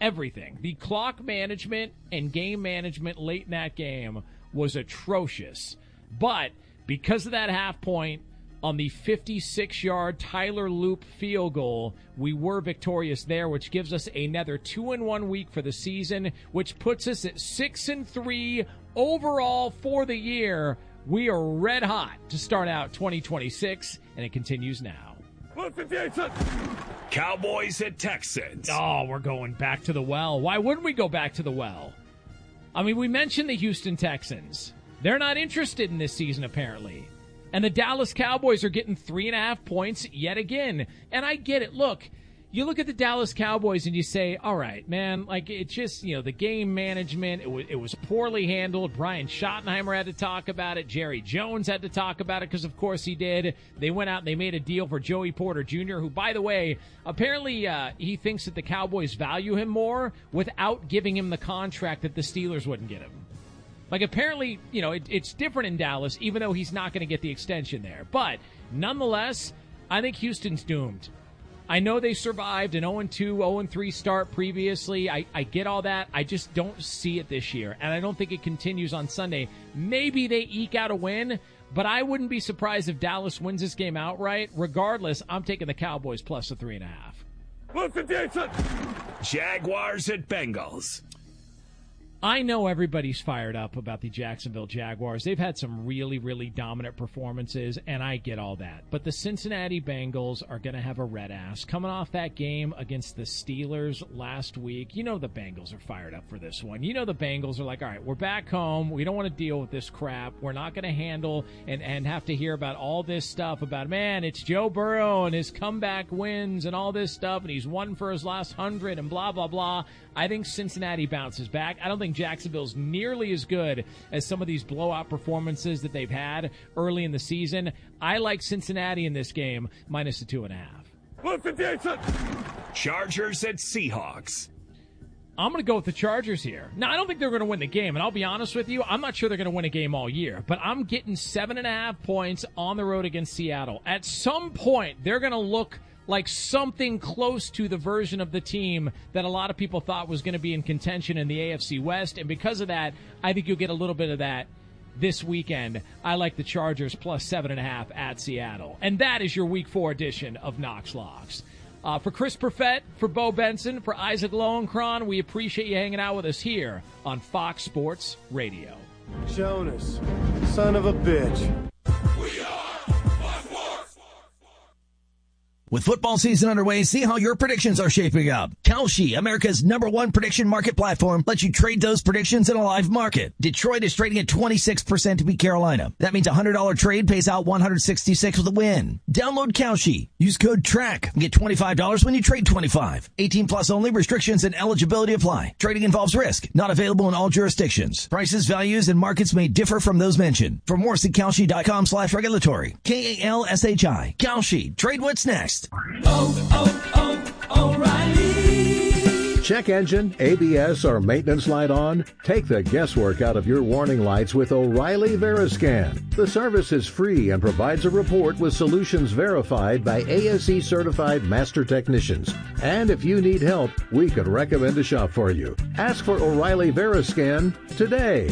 everything. The clock management and game management late in that game was atrocious. But because of that half point on the 56-yard Tyler Loop field goal, we were victorious there, which gives us another 2-1 week for the season, which puts us at 6-3 overall for the year. We are red hot to start out 2026, and it continues now. Cowboys at Texans. Oh, we're going back to the well. Why wouldn't we go back to the well? I mean, we mentioned the Houston Texans. They're not interested in this season, apparently. And the Dallas Cowboys are getting 3.5 points yet again. And I get it. Look, you look at the Dallas Cowboys and you say, all right, man, like it's just, the game management, it was poorly handled. Brian Schottenheimer had to talk about it. Jerry Jones had to talk about it because, of course, he did. They went out and they made a deal for Joey Porter Jr., who, by the way, apparently he thinks that the Cowboys value him more without giving him the contract that the Steelers wouldn't get him. Like, apparently, it's different in Dallas, even though he's not going to get the extension there. But, nonetheless, I think Houston's doomed. I know they survived an 0-2, 0-3 start previously. I get all that. I just don't see it this year, and I don't think it continues on Sunday. Maybe they eke out a win, but I wouldn't be surprised if Dallas wins this game outright. Regardless, I'm taking the Cowboys plus the 3.5. Jaguars at Bengals. I know everybody's fired up about the Jacksonville Jaguars. They've had some really, really dominant performances, and I get all that. But the Cincinnati Bengals are going to have a red ass. Coming off that game against the Steelers last week, the Bengals are fired up for this one. The Bengals are like, all right, we're back home. We don't want to deal with this crap. We're not going to handle and have to hear about all this stuff about, man, it's Joe Burrow and his comeback wins and all this stuff, and he's won for his last 100 and blah, blah, blah. I think Cincinnati bounces back. I don't think Jacksonville's nearly as good as some of these blowout performances that they've had early in the season. I like Cincinnati in this game, minus the 2.5. Chargers at Seahawks. I'm going to go with the Chargers here. Now, I don't think they're going to win the game, and I'll be honest with you, I'm not sure they're going to win a game all year, but I'm getting 7.5 points on the road against Seattle. At some point, they're going to look like something close to the version of the team that a lot of people thought was going to be in contention in the AFC West. And because of that, I think you'll get a little bit of that this weekend. I like the Chargers plus 7.5 at Seattle. And that is your Week 4 edition of Knox Locks. For Chris Perfett, for Bo Benson, for Isaac Lowenkron, we appreciate you hanging out with us here on Fox Sports Radio. Jonas, son of a bitch. We are. With football season underway, see how your predictions are shaping up. Kalshi, America's #1 prediction market platform, lets you trade those predictions in a live market. Detroit is trading at 26% to beat Carolina. That means a $100 trade pays out $166 with a win. Download Kalshi. Use code TRACK and get $25 when you trade $25. 18 plus only. Restrictions and eligibility apply. Trading involves risk. Not available in all jurisdictions. Prices, values, and markets may differ from those mentioned. For more, see Kalshi.com/regulatory. KALSHI. Kalshi. Trade what's next. O'Reilly. Check engine, ABS, or maintenance light on? Take the guesswork out of your warning lights with O'Reilly Veriscan. The service is free and provides a report with solutions verified by ASE certified master technicians. And if you need help, we could recommend a shop for you. Ask for O'Reilly Veriscan today.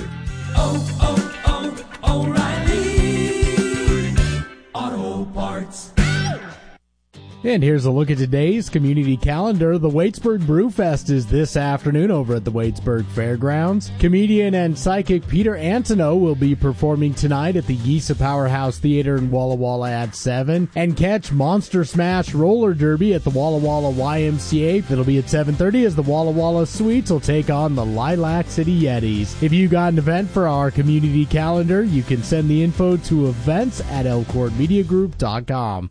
O'Reilly Auto Parts. And here's a look at today's community calendar. The Waitsburg Brewfest is this afternoon over at the Waitsburg Fairgrounds. Comedian and psychic Peter Antonow will be performing tonight at the Yesa Powerhouse Theater in Walla Walla at 7. And catch Monster Smash Roller Derby at the Walla Walla YMCA. It'll be at 7:30 as the Walla Walla Sweets will take on the Lilac City Yetis. If you got an event for our community calendar, you can send the info to events@elcourtmediagroup.com.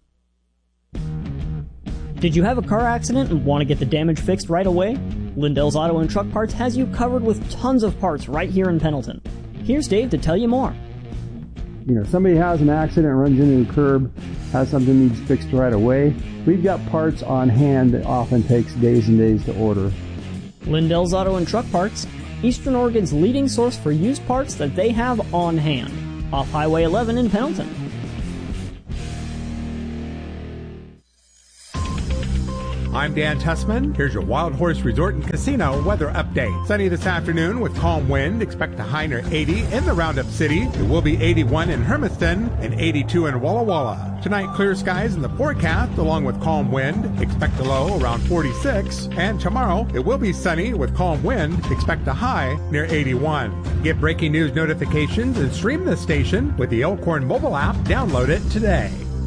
Did you have a car accident and want to get the damage fixed right away? Lindell's Auto and Truck Parts has you covered with tons of parts right here in Pendleton. Here's Dave to tell you more. Somebody has an accident, runs into a curb, has something needs fixed right away. We've got parts on hand that often takes days and days to order. Lindell's Auto and Truck Parts, Eastern Oregon's leading source for used parts that they have on hand. Off Highway 11 in Pendleton. I'm Dan Tussman. Here's your Wild Horse Resort and Casino weather update. Sunny this afternoon with calm wind. Expect a high near 80 in the Roundup City. It will be 81 in Hermiston and 82 in Walla Walla. Tonight, clear skies in the forecast along with calm wind. Expect a low around 46. And tomorrow, it will be sunny with calm wind. Expect a high near 81. Get breaking news notifications and stream the station with the Elkhorn mobile app. Download it today.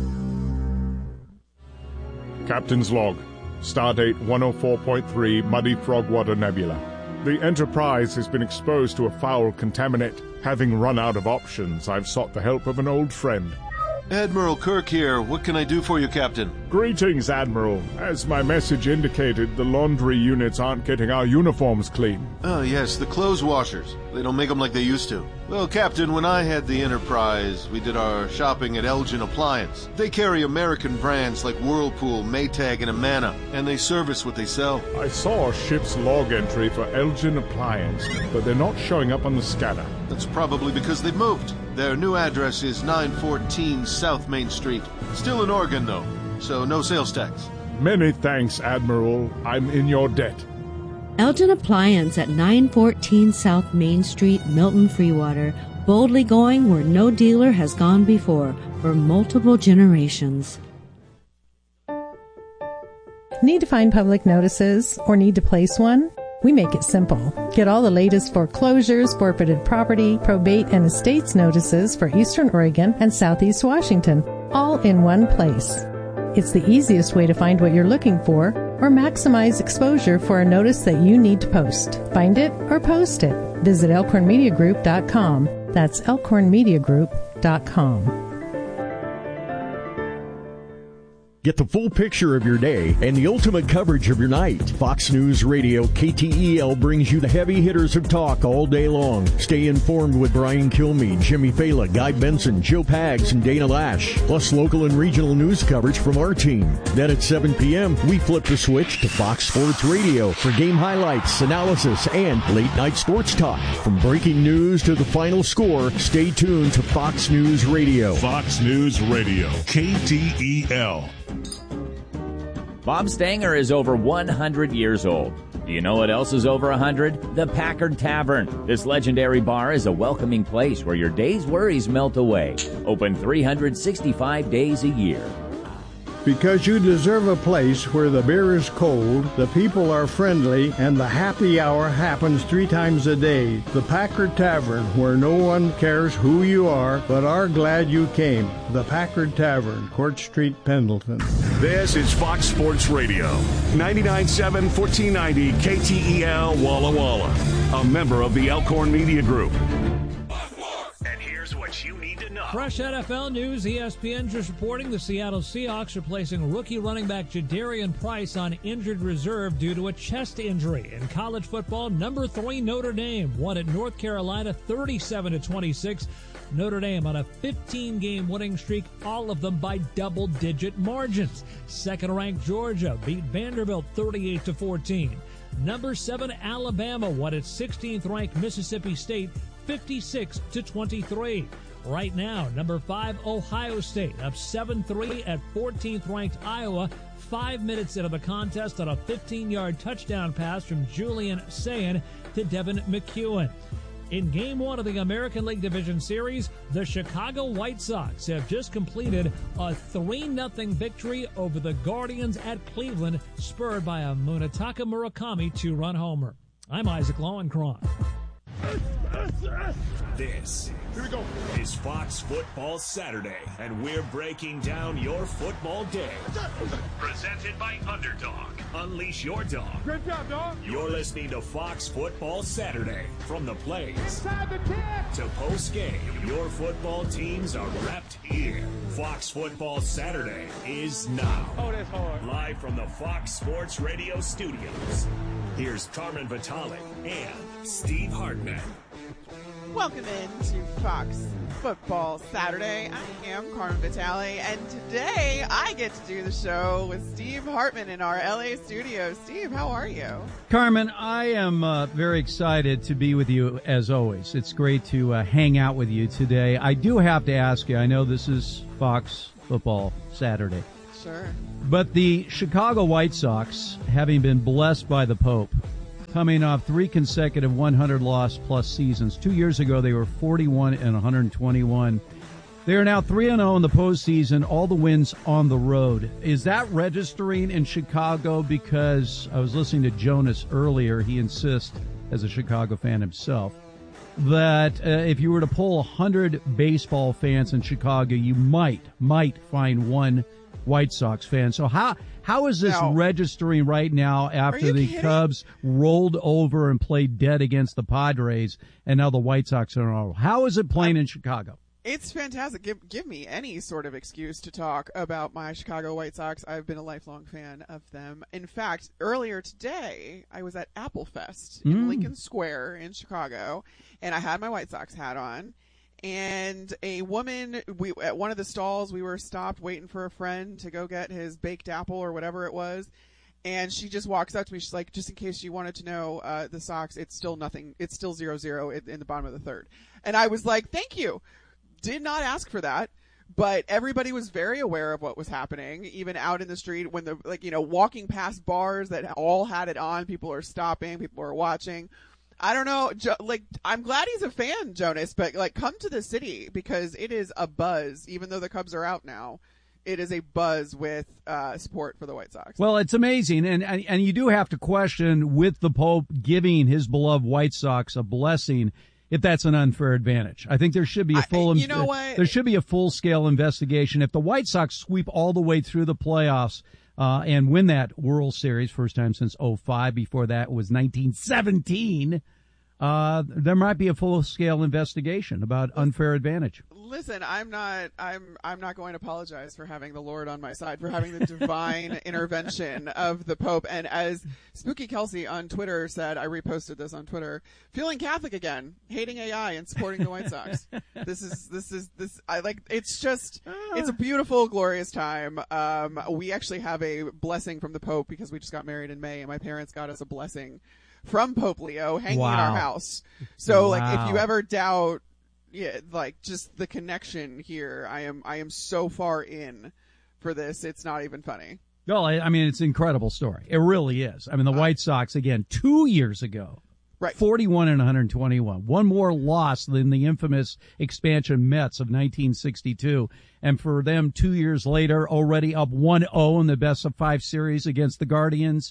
Captain's log. Stardate 104.3 Muddy Frogwater Nebula. The Enterprise has been exposed to a foul contaminant. Having run out of options, I've sought the help of an old friend. Admiral Kirk here. What can I do for you, Captain? Greetings, Admiral. As my message indicated, the laundry units aren't getting our uniforms clean. Oh, yes, the clothes washers. They don't make them like they used to. Well, Captain, when I had the Enterprise, we did our shopping at Elgin Appliance. They carry American brands like Whirlpool, Maytag, and Amana, and they service what they sell. I saw a ship's log entry for Elgin Appliance, but they're not showing up on the scanner. That's probably because they've moved. Their new address is 914 South Main Street. Still in Oregon, though, so no sales tax. Many thanks, Admiral. I'm in your debt. Elgin Appliance at 914 South Main Street, Milton Freewater. Boldly going where no dealer has gone before for multiple generations. Need to find public notices or need to place one? We make it simple. Get all the latest foreclosures, forfeited property, probate, and estates notices for Eastern Oregon and Southeast Washington, all in one place. It's the easiest way to find what you're looking for or maximize exposure for a notice that you need to post. Find it or post it. Visit elkhornmediagroup.com. That's elkhornmediagroup.com. Get the full picture of your day and the ultimate coverage of your night. Fox News Radio KTEL brings you the heavy hitters of talk all day long. Stay informed with Brian Kilmeade, Jimmy Fela, Guy Benson, Joe Pags, and Dana Lash. Plus local and regional news coverage from our team. Then at 7 p.m., we flip the switch to Fox Sports Radio for game highlights, analysis, and late-night sports talk. From breaking news to the final score, stay tuned to Fox News Radio. Fox News Radio, KTEL. Bob Stanger is over 100 years old. Do you know what else is over 100? The Packard Tavern. This legendary bar is a welcoming place where your day's worries melt away. Open 365 days a year. Because you deserve a place where the beer is cold, the people are friendly, and the happy hour happens 3 times a day. The Packard Tavern, where no one cares who you are, but are glad you came. The Packard Tavern, Court Street, Pendleton. This is Fox Sports Radio, 99.7, 1490 KTEL Walla Walla, a member of the Elkhorn Media Group. And here's what you need to know. Fresh NFL news. ESPN just reporting the Seattle Seahawks are placing rookie running back Jadarian Price on injured reserve due to a chest injury. In college football, number 3 Notre Dame won at North Carolina 37-26. Notre Dame on a 15-game winning streak, all of them by double-digit margins. Second-ranked Georgia beat Vanderbilt 38-14. Number 7 Alabama won at 16th-ranked Mississippi State 56-23. Right now, number 5 Ohio State up 7-3 at 14th-ranked Iowa. 5 minutes into the contest on a 15-yard touchdown pass from Julian Sayin to Devin McEwen. In Game 1 of the American League Division Series, the Chicago White Sox have just completed a 3-0 victory over the Guardians at Cleveland, spurred by a Munetaka Murakami 2-run homer. I'm Isaac Lowenkron. This is Fox Football Saturday, and we're breaking down your football day. Presented by Underdog. Unleash your dog. Great job, dog. You're listening to Fox Football Saturday. From the plays Inside the 10 to post-game, your football teams are wrapped here. Fox Football Saturday is now. Oh, that's hard. Live from the Fox Sports Radio studios. Here's Carmen Vitale and Steve Hartman. Welcome into Fox Football Saturday. I am Carmen Vitale, and today I get to do the show with Steve Hartman in our LA studio. Steve, how are you? Carmen, I am very excited to be with you as always. It's great to hang out with you today. I do have to ask you, I know this is Fox Football Saturday. Sure. But the Chicago White Sox, having been blessed by the Pope, coming off 3 consecutive 100-loss-plus seasons. 2 years ago, they were 41 and 121. They are now 3-0 in the postseason, all the wins on the road. Is that registering in Chicago? Because I was listening to Jonas earlier. He insists, as a Chicago fan himself, that if you were to poll 100 baseball fans in Chicago, you might find one White Sox fan. So how is this registering right now after the Cubs rolled over and played dead against the Padres, and now the White Sox are on? How is it playing in Chicago? It's fantastic. Give me any sort of excuse to talk about my Chicago White Sox. I've been a lifelong fan of them. In fact, earlier today, I was at Apple Fest in Lincoln Square in Chicago, and I had my White Sox hat on. And a woman, at one of the stalls, we were stopped waiting for a friend to go get his baked apple or whatever it was. And she just walks up to me. She's like, just in case you wanted to know, the Sox, it's still nothing. It's still 0-0 in the bottom of the third. And I was like, thank you. Did not ask for that, but everybody was very aware of what was happening, even out in the street when walking past bars that all had it on. People are stopping, people are watching. I don't know, I'm glad he's a fan, Jonas, but come to the city because it is a buzz. Even though the Cubs are out now, it is a buzz with support for the White Sox. Well, it's amazing, and you do have to question, with the Pope giving his beloved White Sox a blessing, if that's an unfair advantage. I think there should be there should be a full-scale investigation. If the White Sox sweep all the way through the playoffs and win that World Series, first time since 2005, before that was 1917, there might be a full-scale investigation about unfair advantage. Listen, I'm not going to apologize for having the Lord on my side, for having the divine intervention of the Pope. And as Spooky Kelsey on Twitter said, I reposted this on Twitter, feeling Catholic again, hating AI and supporting the White Sox. It's a beautiful, glorious time. We actually have a blessing from the Pope because we just got married in May, and my parents got us a blessing from Pope Leo hanging in our house. So if you ever doubt, just the connection here, I am so far in for this. It's not even funny. Well, I mean, it's an incredible story. It really is. I mean, the White Sox, again, 2 years ago, 41 and 121. One more loss than the infamous expansion Mets of 1962. And for them 2 years later, already up 1-0 in the best-of-5 series against the Guardians.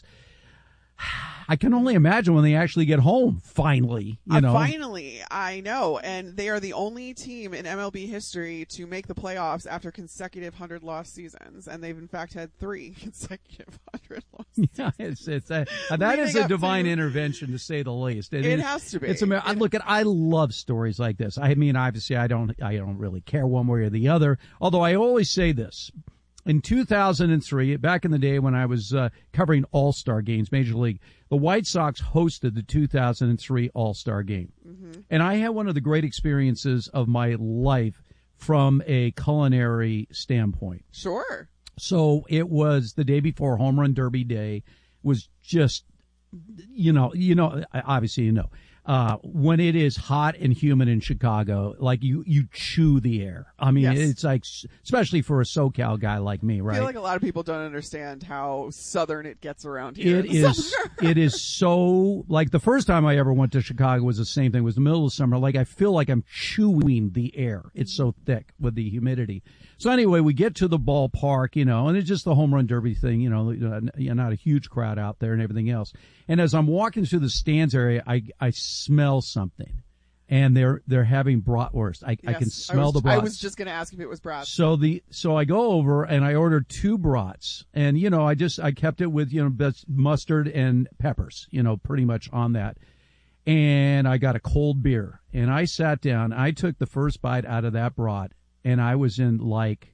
I can only imagine when they actually get home, finally, Finally, I know. And they are the only team in MLB history to make the playoffs after consecutive 100-loss seasons. And they've, in fact, had 3 consecutive 100-loss seasons. Yeah, that is a divine intervention, to say the least. It has to be. I love stories like this. I mean, obviously, I don't really care one way or the other. Although I always say this. In 2003, back in the day when I was covering All-Star games, Major League, the White Sox hosted the 2003 All-Star game. Mm-hmm. And I had one of the great experiences of my life from a culinary standpoint. Sure. So it was the day before Home Run Derby Day. It was just, obviously when it is hot and humid in Chicago, like you chew the air. I mean, It's like, especially for a SoCal guy like me, right? I feel like a lot of people don't understand how southern it gets around here. It is so, like the first time I ever went to Chicago was the same thing. It was the middle of summer. Like I feel like I'm chewing the air. It's so thick with the humidity. So anyway, we get to the ballpark, and it's just the Home Run Derby thing, not a huge crowd out there and everything else. And as I'm walking through the stands area, I smell something, and they're having bratwurst. I can smell the brats. I was just going to ask if it was brats. So I go over and I ordered 2 brats, and I kept it with mustard and peppers, pretty much on that. And I got a cold beer, and I sat down. I took the first bite out of that brat, and I was in like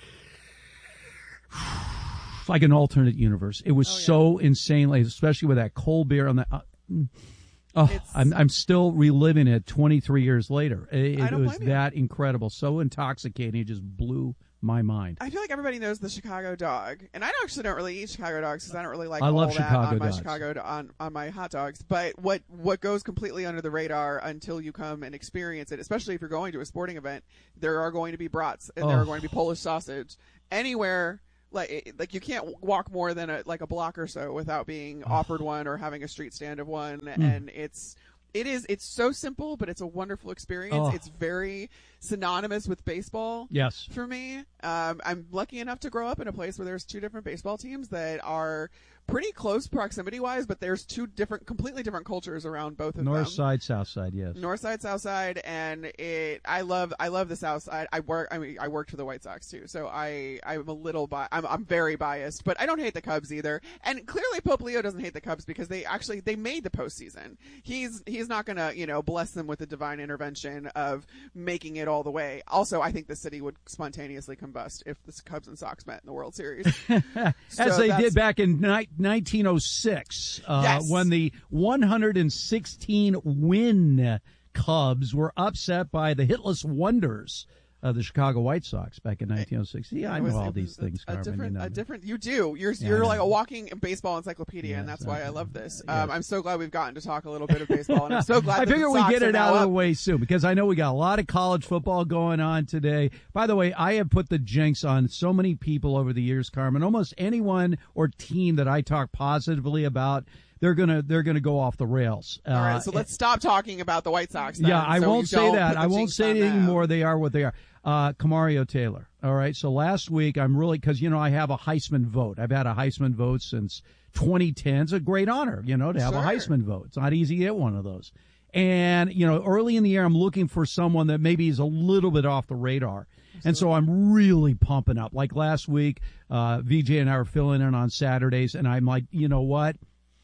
an alternate universe. It was so insanely, especially with that cold beer on the. I'm still reliving it 23 years later. It was that incredible, so intoxicating. It just blew my mind. I feel like everybody knows the Chicago dog, and I actually don't really eat Chicago dogs because I don't really like I all love that Chicago on my dogs. Chicago on my hot dogs. But what goes completely under the radar until you come and experience it, especially if you're going to a sporting event, there are going to be brats and there are going to be Polish sausage anywhere like you can't walk more than a block or so without being offered one or having a street stand of one. And it's so simple, but it's a wonderful experience. It's very synonymous with baseball. Yes. For me, I'm lucky enough to grow up in a place where there's 2 different baseball teams that are pretty close proximity-wise, but there's 2 completely different cultures around both of them. North side, south side, yes. North side, south side, and I love the south side. I worked for the White Sox too, so I'm I'm very biased, but I don't hate the Cubs either. And clearly Pope Leo doesn't hate the Cubs because they made the postseason. He's not gonna, bless them with the divine intervention of making it all the way. Also, I think the city would spontaneously combust if the Cubs and Sox met in the World Series. As they did back in 1906, yes. when the 116 win Cubs were upset by the hitless wonders of the Chicago White Sox back in 1906. Yeah, I know all these things, Carmen. You do. You're like a walking baseball encyclopedia, and that's why I love this. I'm so glad we've gotten to talk a little bit of baseball, and I'm so glad I figure we get it out of the way soon, because I know we got a lot of college football going on today. By the way, I have put the jinx on so many people over the years, Carmen. Almost anyone or team that I talk positively about, they're gonna go off the rails. All right, so let's stop talking about the White Sox then. Yeah, I won't say that. I won't say it anymore. They are what they are. Camario Taylor. All right. So last week I'm really, because I have a Heisman vote. I've had a Heisman vote since 2010. It's a great honor, to have a Heisman vote. It's not easy to get one of those. And early in the year I'm looking for someone that maybe is a little bit off the radar. Absolutely. And so I'm really pumping up. Like last week, VJ and I were filling in on Saturdays, and I'm like, you know what?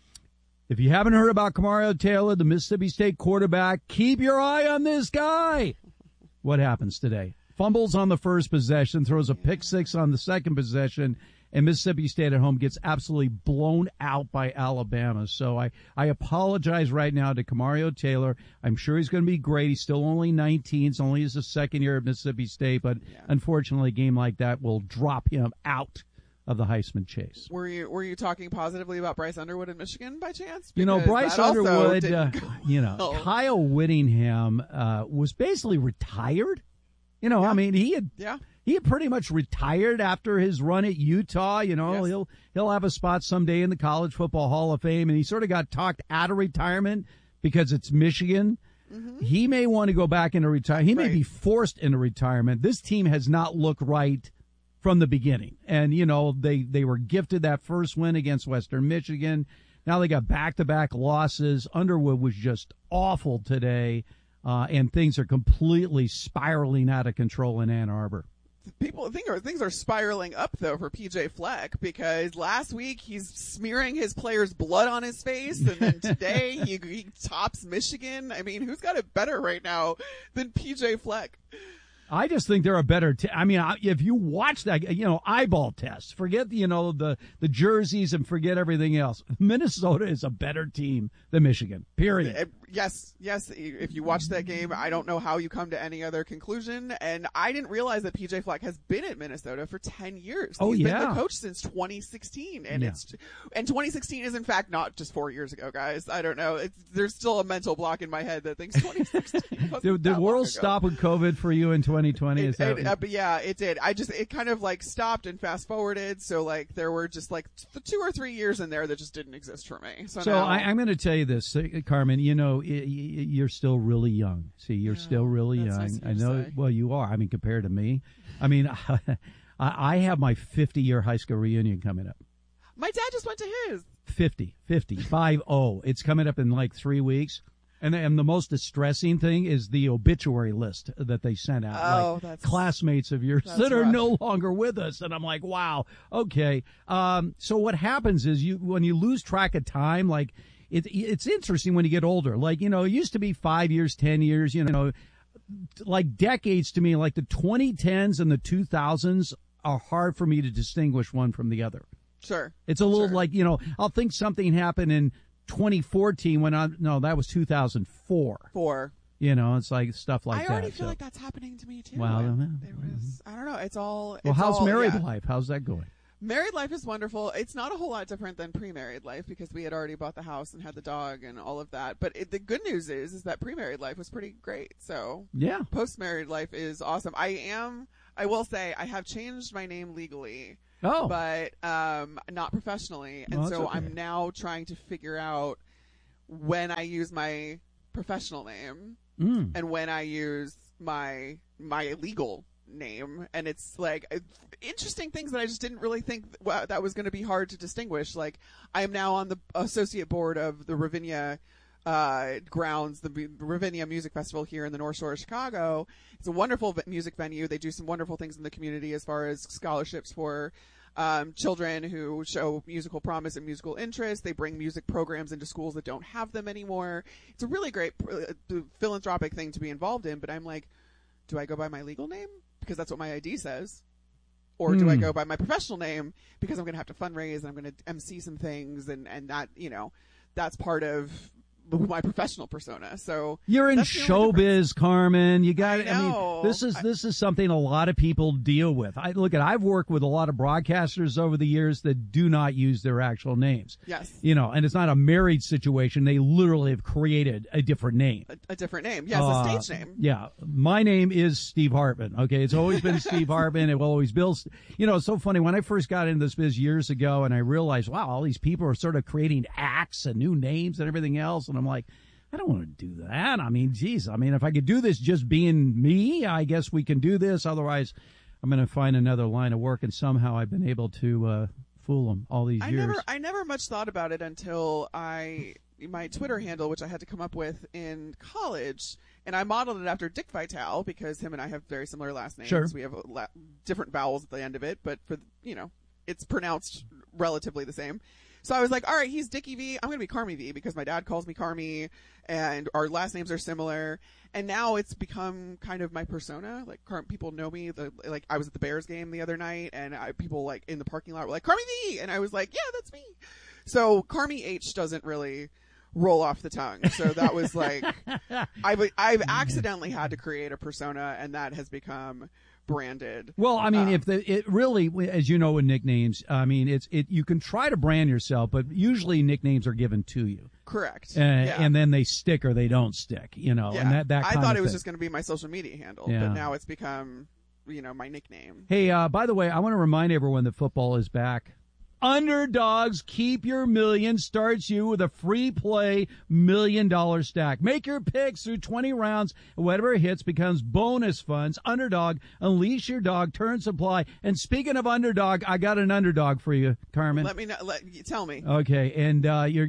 If you haven't heard about Camario Taylor, the Mississippi State quarterback, keep your eye on this guy. What happens today? Fumbles on the first possession, throws a pick six on the second possession, and Mississippi State at home gets absolutely blown out by Alabama. So I apologize right now to Camario Taylor. I'm sure he's going to be great. He's still only 19. It's only his second year at Mississippi State, but unfortunately a game like that will drop him out of the Heisman chase. Were you talking positively about Bryce Underwood in Michigan by chance? Bryce Underwood, Kyle Whittingham was basically retired. I mean, he had pretty much retired after his run at Utah. He'll have a spot someday in the College Football Hall of Fame, and he sort of got talked out of retirement because it's Michigan. Mm-hmm. He may want to go back into retirement. He may be forced into retirement. This team has not looked right from the beginning. And, they were gifted that first win against Western Michigan. Now they got back-to-back losses. Underwood was just awful today. And things are completely spiraling out of control in Ann Arbor. People think things are spiraling up, though, for PJ Fleck, because last week he's smearing his players' blood on his face, and then today he tops Michigan. I mean, who's got it better right now than PJ Fleck? I just think they're a better team. I mean, if you watch that, eyeball test, forget, the jerseys and forget everything else. Minnesota is a better team than Michigan, period. Yes. If you watch that game, I don't know how you come to any other conclusion. And I didn't realize that PJ Fleck has been at Minnesota for 10 years. He's been the coach since 2016. And and 2016 is in fact not just 4 years ago, guys. I don't know. There's still a mental block in my head that thinks 2016 wasn't Did the world stop with COVID for you in 2020? But yeah, it did. It kind of stopped and fast forwarded. So there were just 2 or 3 years in there that just didn't exist for me. So now, I'm going to tell you this, Carmen, you're still really young. See, you're still really young. Nice I know. Well, you are. I mean, compared to me, I mean, I have my 50-year high school reunion coming up. My dad just went to his 50. It's coming up in 3 weeks. And the most distressing thing is the obituary list that they sent out. That's classmates of yours that are no longer with us. And I'm like, wow, okay. So what happens is when you lose track of time, it's interesting when you get older. It used to be 5 years, 10 years, decades to me, the 2010s and the 2000s are hard for me to distinguish one from the other. Sure. It's a little I'll think something happened in 2014 that was 2004. It's stuff like that. I already feel like that's happening to me too. Well, I don't know. It's all. Well, how's married life? How's that going? Married life is wonderful. It's not a whole lot different than pre-married life because we had already bought the house and had the dog and all of that. But the good news is that pre-married life was pretty great. So yeah, post-married life is awesome. I I will say I have changed my name legally. Oh. But not professionally. And Well, so okay. I'm now trying to figure out when I use my professional name and when I use my legal name. And it's like interesting things that I just didn't really think that was going to be hard to distinguish. Like I am now on the associate board of the Ravinia grounds, the Ravinia Music Festival here in the North Shore of Chicago. It's a wonderful music venue. They do some wonderful things in the community as far as scholarships for children who show musical promise and musical interest. They bring music programs into schools that don't have them anymore. It's a really great philanthropic thing to be involved in, but I'm like, do I go by my legal name? Because that's what my ID says. Or do I go by my professional name because I'm going to have to fundraise and I'm going to MC some things and that, that's part of my professional persona. So you're in showbiz, Carmen. You got it. I know. This is something a lot of people deal with. I've worked with a lot of broadcasters over the years that do not use their actual names. Yes. And it's not a married situation. They literally have created a different name. A different name. Yes, a stage name. Yeah. My name is Steve Hartman. Okay. It's always been Steve Hartman. It will always be. It's so funny. When I first got into this biz years ago and I realized, wow, all these people are sort of creating acts and new names and everything else. And I'm like, I don't want to do that. I mean, geez. I mean, if I could do this just being me, I guess we can do this. Otherwise, I'm going to find another line of work. And somehow I've been able to fool them all these years. I never much thought about it until my Twitter handle, which I had to come up with in college, and I modeled it after Dick Vitale because him and I have very similar last names. Sure. We have different vowels at the end of it, but it's pronounced relatively the same. So I was like, all right, he's Dickie V. I'm going to be Carmy V because my dad calls me Carmy and our last names are similar. And now it's become kind of my persona. Like people know me. Like I was at the Bears game the other night and people like in the parking lot were like, Carmy V. And I was like, yeah, that's me. So Carmy H doesn't really roll off the tongue. So that was like, I've accidentally had to create a persona and that has become branded. Well, I mean, it really, as you know, with nicknames, I mean, you can try to brand yourself, but usually nicknames are given to you. Correct. And then they stick or they don't stick, Yeah. and that I kind thought of it was thing. just going to be my social media handle, Yeah. but now it's become, my nickname. Hey, by the way, I want to remind everyone that football is back. Underdogs Keep Your Million starts you with a free play $1 million stack. Make your picks through 20 rounds, and whatever hits becomes bonus funds. Underdog, unleash your dog, turn supply. And speaking of underdog, I got an underdog for you, Carmen. Let me know. Tell me. Okay, and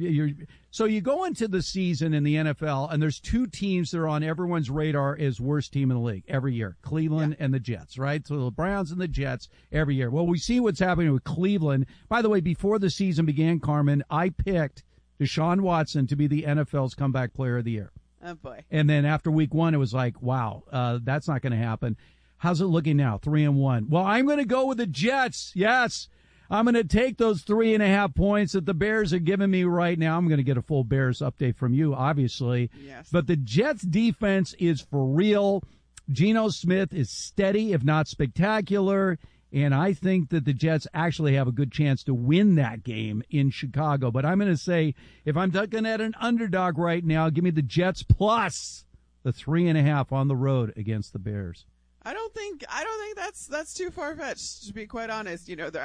so you go into the season in the NFL, and there's two teams that are on everyone's radar as worst team in the league every year, Cleveland and the Jets, right? So the Browns and the Jets every year. Well, we see what's happening with Cleveland. By the way, before the season began, Carmen, I picked Deshaun Watson to be the NFL's comeback player of the year. Oh, boy. And then after week one, it was like, wow, that's not going to happen. How's it looking now? 3-1. Well, I'm going to go with the Jets. Yes. I'm going to take those 3.5 points that the Bears are giving me right now. I'm going to get a full Bears update from you, obviously. Yes. But the Jets defense is for real. Geno Smith is steady, if not spectacular. And I think that the Jets actually have a good chance to win that game in Chicago. But I'm going to say, if I'm looking at an underdog right now, give me the Jets plus the 3.5 on the road against the Bears. I don't think that's too far-fetched, to be quite honest.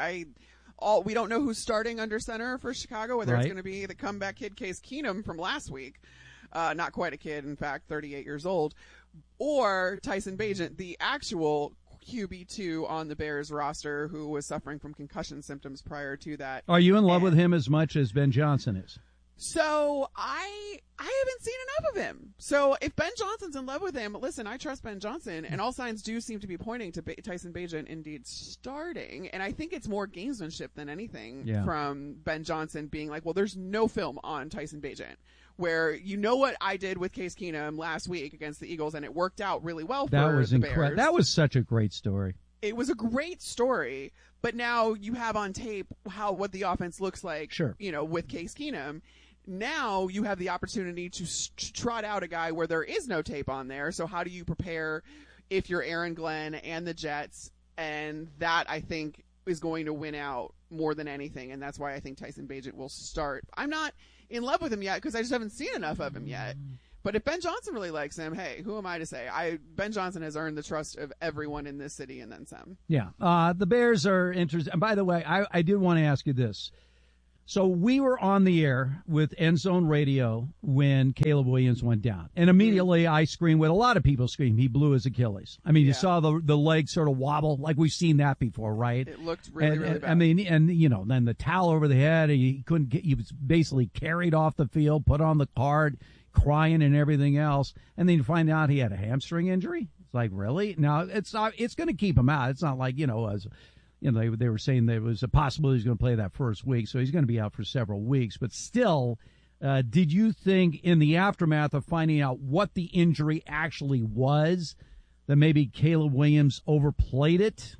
We don't know who's starting under center for Chicago, whether it's going to be the comeback kid Case Keenum from last week, not quite a kid, in fact, 38 years old, or Tyson Bagent, the actual QB2 on the Bears roster who was suffering from concussion symptoms prior to that. Are you in love with him as much as Ben Johnson is? So I haven't seen enough of him. So if Ben Johnson's in love with him, listen, I trust Ben Johnson, and all signs do seem to be pointing to Tyson Bagent indeed starting. And I think it's more gamesmanship than anything from Ben Johnson being like, well, there's no film on Tyson Bagent. Where what I did with Case Keenum last week against the Eagles, and it worked out really well for the Bears. That was such a great story. It was a great story, but now you have on tape what the offense looks like. Sure. With Case Keenum. Now you have the opportunity to trot out a guy where there is no tape on there. So how do you prepare if you're Aaron Glenn and the Jets? And that, I think, is going to win out more than anything. And that's why I think Tyson Bagent will start. I'm not in love with him yet because I just haven't seen enough of him yet. But if Ben Johnson really likes him, hey, who am I to say? Ben Johnson has earned the trust of everyone in this city and then some. Yeah. The Bears are interested. And by the way, I did want to ask you this. So we were on the air with End Zone Radio when Caleb Williams went down. And immediately I screamed what a lot of people scream. He blew his Achilles. I mean, you saw the leg sort of wobble like we've seen that before, right? It looked really bad. I mean, and, you know, then the towel over the head. He was basically carried off the field, put on the card, crying and everything else. And then you find out he had a hamstring injury. It's like, really? Now, it's going to keep him out. It's not like, you know, they were saying there was a possibility he's going to play that first week, so he's going to be out for several weeks. But still, did you think in the aftermath of finding out what the injury actually was that maybe Caleb Williams overplayed it?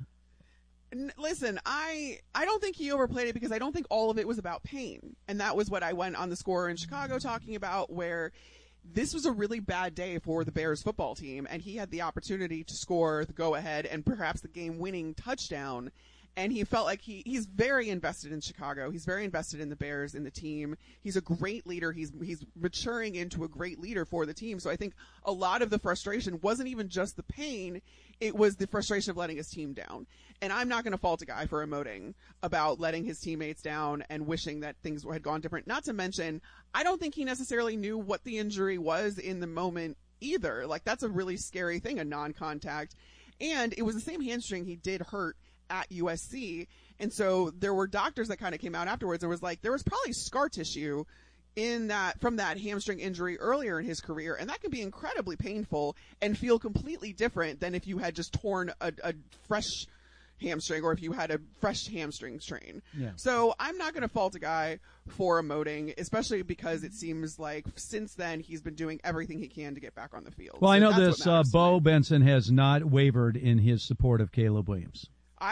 Listen, I don't think he overplayed it because I don't think all of it was about pain. And that was what I went on the Score in Chicago talking about, where this was a really bad day for the Bears football team, and he had the opportunity to score the go-ahead and perhaps the game-winning touchdown. And he felt like he's very invested in Chicago. He's very invested in the Bears, in the team. He's a great leader. He's maturing into a great leader for the team. So I think a lot of the frustration wasn't even just the pain. It was the frustration of letting his team down. And I'm not going to fault a guy for emoting about letting his teammates down and wishing that things had gone different. Not to mention, I don't think he necessarily knew what the injury was in the moment either. Like, that's a really scary thing, a non-contact. And it was the same hamstring he did hurt at USC. And so there were doctors that kind of came out afterwards. There was probably scar tissue from that hamstring injury earlier in his career. And that can be incredibly painful and feel completely different than if you had just torn a fresh hamstring or if you had a fresh hamstring strain. Yeah. So I'm not going to fault a guy for emoting, especially because it seems like since then he's been doing everything he can to get back on the field. Well, so I know this, Bo Benson has not wavered in his support of Caleb Williams.